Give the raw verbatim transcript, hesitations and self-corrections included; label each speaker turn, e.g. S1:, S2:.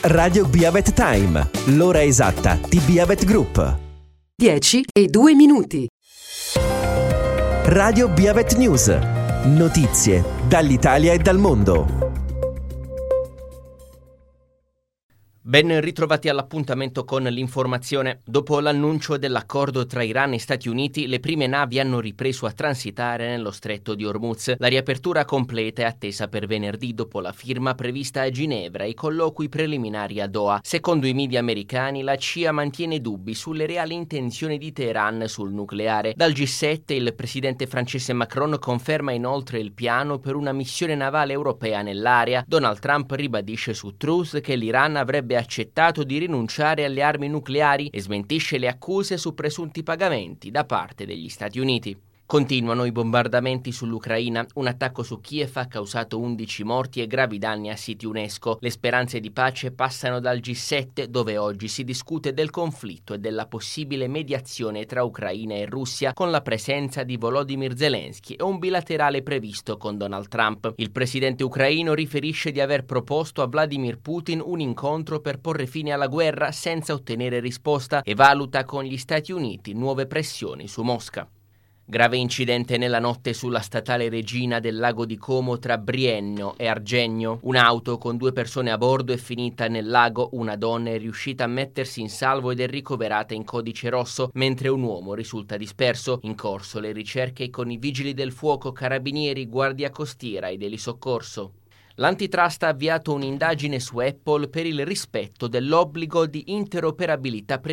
S1: Radio Biavet Time, l'ora esatta di Biavet Group.
S2: dieci e due minuti.
S1: Radio Biavet News. Notizie dall'Italia e dal mondo.
S3: Ben ritrovati all'appuntamento con l'informazione. Dopo l'annuncio dell'accordo tra Iran e Stati Uniti, le prime navi hanno ripreso a transitare nello stretto di Hormuz. La riapertura completa è attesa per venerdì dopo la firma prevista a Ginevra e i colloqui preliminari a Doha. Secondo i media americani, la C I A mantiene dubbi sulle reali intenzioni di Teheran sul nucleare. Dal G sette il presidente francese Macron conferma inoltre il piano per una missione navale europea nell'area. Donald Trump ribadisce su Truth che l'Iran avrebbe accettato di rinunciare alle armi nucleari e smentisce le accuse su presunti pagamenti da parte degli Stati Uniti. Continuano i bombardamenti sull'Ucraina. Un attacco su Kiev ha causato undici morti e gravi danni a siti UNESCO. Le speranze di pace passano dal G sette, dove oggi si discute del conflitto e della possibile mediazione tra Ucraina e Russia, con la presenza di Volodymyr Zelensky e un bilaterale previsto con Donald Trump. Il presidente ucraino riferisce di aver proposto a Vladimir Putin un incontro per porre fine alla guerra senza ottenere risposta e valuta con gli Stati Uniti nuove pressioni su Mosca. Grave incidente nella notte sulla statale Regina del lago di Como tra Brienno e Argegno. Un'auto con due persone a bordo è finita nel lago, una donna è riuscita a mettersi in salvo ed è ricoverata in codice rosso, mentre un uomo risulta disperso. In corso le ricerche con i vigili del fuoco, carabinieri, guardia costiera ed elisoccorso. L'Antitrust ha avviato un'indagine su Apple per il rispetto dell'obbligo di interoperabilità